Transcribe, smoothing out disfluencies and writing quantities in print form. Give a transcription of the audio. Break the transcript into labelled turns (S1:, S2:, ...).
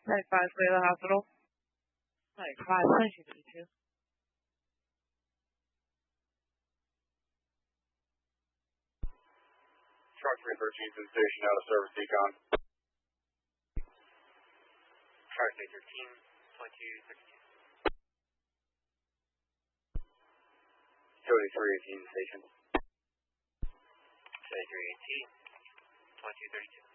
S1: 95, clear the hospital. 95, Sunshine 32.
S2: Truck 313 to the station, out of service, decon.
S3: Truck 313, 2232.
S2: 2318 station.
S3: 2318, 2232.